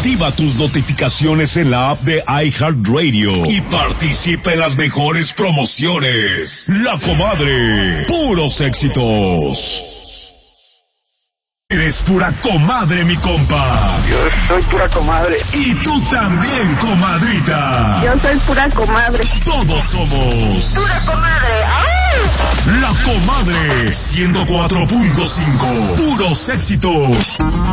Activa tus notificaciones en la app de iHeartRadio y participa en las mejores promociones. La Comadre, puros éxitos. Eres pura comadre, mi compa. Yo soy pura comadre. Y tú también, comadrita. Yo soy pura comadre. Todos somos Pura comadre. ¡Ay! La Comadre 104.5. Puros éxitos.